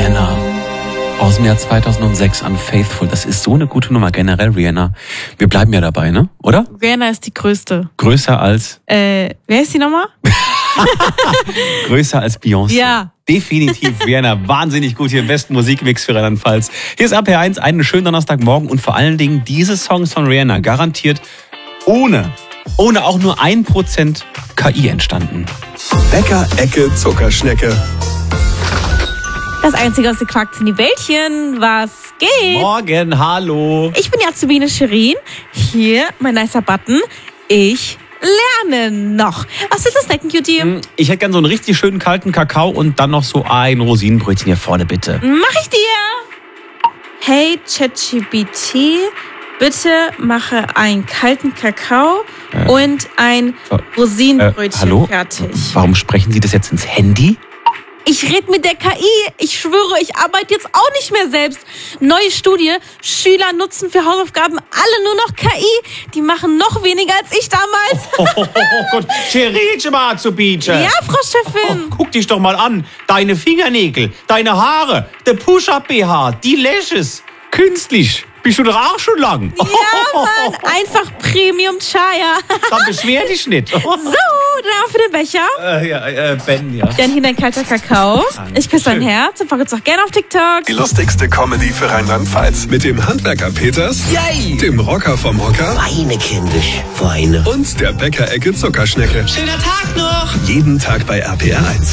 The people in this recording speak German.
Rihanna. Aus dem Jahr 2006, Unfaithful. Das ist so eine gute Nummer, generell Rihanna. Wir bleiben ja dabei, ne? Oder? Rihanna ist die größte. Größer als? Wer ist die nochmal? Größer als Beyoncé. Ja. Definitiv Rihanna. Wahnsinnig gut hier im besten Musikmix für Rheinland-Pfalz. Hier ist APR1, einen schönen Donnerstagmorgen und vor allen Dingen diese Songs von Rihanna garantiert ohne auch nur 1% KI entstanden. Bäcker-Ecke Zuckerschnecke. Das einzige aus den Quarks in die Wäldchen. Was geht? Morgen, hallo. Ich bin die Azubine Shirin. Hier, mein nicer Button. Ich lerne noch. Was willst du snacken, Cutie? Ich hätte gern so einen richtig schönen kalten Kakao und dann noch so ein Rosinenbrötchen hier vorne, bitte. Mach ich dir. Hey, ChatGPT, bitte mache einen kalten Kakao und ein Rosinenbrötchen hallo? fertig. Warum sprechen Sie das jetzt ins Handy? Ich rede mit der KI. Ich schwöre, ich arbeite jetzt auch nicht mehr selbst. Neue Studie. Schüler nutzen für Hausaufgaben alle nur noch KI. Die machen noch weniger als ich damals. Oh Gott, Cheritsch mal Azubine. Ja, Frau Chefin. Guck dich doch mal an. Deine Fingernägel, deine Haare, der Push-Up-BH, die Lashes. Künstlich. Bist du doch auch schon lang. Ja, Mann. Einfach Premium Chaya. Dann beschwer dich nicht. So, dann für den Becher. Ben, ja. Dann hier dein kalter Kakao. Ich küsse dein Herz und folge uns auch gerne auf TikTok. Die lustigste Comedy für Rheinland-Pfalz. Mit dem Handwerker Peters, Yay! dem Rocker vom Hocker Weine, kindisch, Weine. und der Bäcker-Ecke Zuckerschnecke. Schöner Tag noch! Jeden Tag bei RPR1.